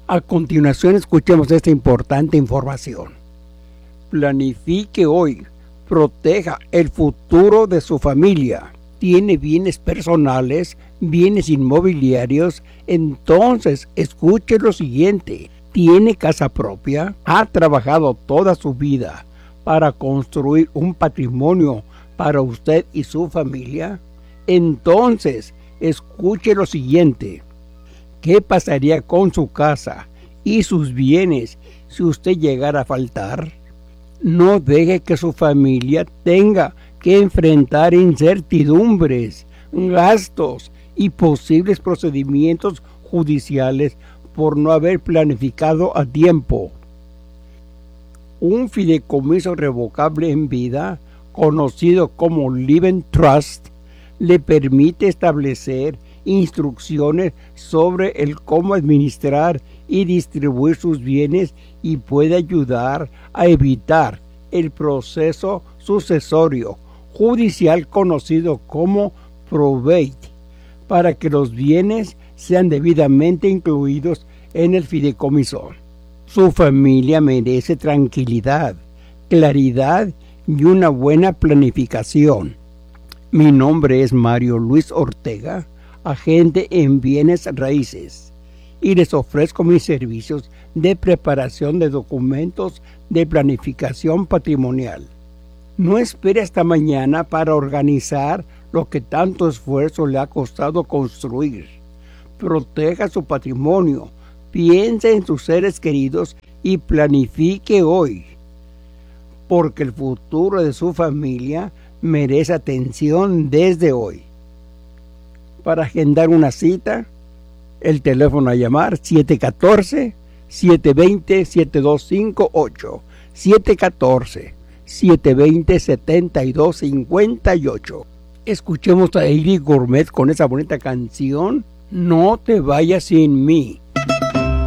A continuación, escuchemos esta importante información. Planifique hoy, proteja el futuro de su familia. ¿Tiene bienes personales, bienes inmobiliarios? Entonces, escuche lo siguiente. ¿Tiene casa propia? ¿Ha trabajado toda su vida para construir un patrimonio para usted y su familia? Entonces, escuche lo siguiente. ¿Qué pasaría con su casa y sus bienes si usted llegara a faltar? No deje que su familia tenga que enfrentar incertidumbres, gastos y posibles procedimientos judiciales por no haber planificado a tiempo. Un fideicomiso revocable en vida, conocido como Living Trust, le permite establecer instrucciones sobre el cómo administrar y distribuir sus bienes y puede ayudar a evitar el proceso sucesorio judicial conocido como probate, para que los bienes sean debidamente incluidos en el fideicomiso. Su familia merece tranquilidad, claridad y una buena planificación. Mi nombre es Mario Luis Ortega, agente en bienes raíces, y les ofrezco mis servicios de preparación de documentos de planificación patrimonial. No espere hasta mañana para organizar lo que tanto esfuerzo le ha costado construir. Proteja su patrimonio, piense en sus seres queridos y planifique hoy, porque el futuro de su familia merece atención desde hoy. Para agendar una cita, el teléfono a llamar 714-720-7258, 714-720-7258. Escuchemos a Eddie Gourmet con esa bonita canción, No te vayas sin mí.